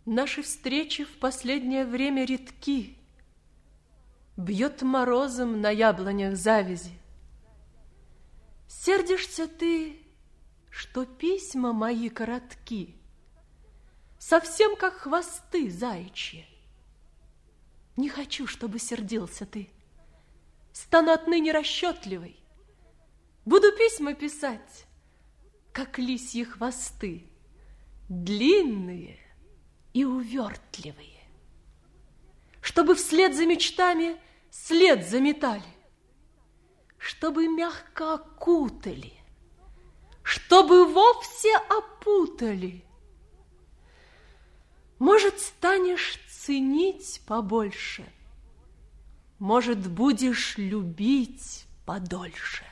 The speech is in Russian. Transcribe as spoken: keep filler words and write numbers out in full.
Наши встречи в последнее время редки. Бьет морозом на яблонях завязи. Сердишься ты, что письма мои коротки, совсем как хвосты заячьи. Не хочу, чтобы сердился ты. Стану отныне расчетливой. Буду письма писать, как лисьи хвосты, длинные и увертливые, чтобы вслед за мечтами след заметали, чтобы мягко окутали, чтобы вовсе опутали. Может, станешь ценить побольше, может, будешь любить подольше.